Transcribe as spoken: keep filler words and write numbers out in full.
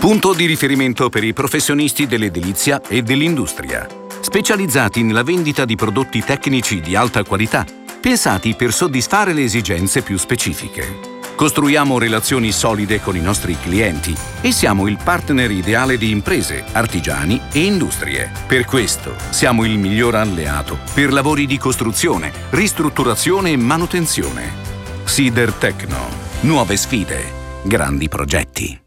Punto di riferimento per i professionisti dell'edilizia e dell'industria, specializzati nella vendita di prodotti tecnici di alta qualità, pensati per soddisfare le esigenze più specifiche. Costruiamo relazioni solide con i nostri clienti e siamo il partner ideale di imprese, artigiani e industrie. Per questo siamo il miglior alleato per lavori di costruzione, ristrutturazione e manutenzione. Sidertecno. Nuove sfide, grandi progetti.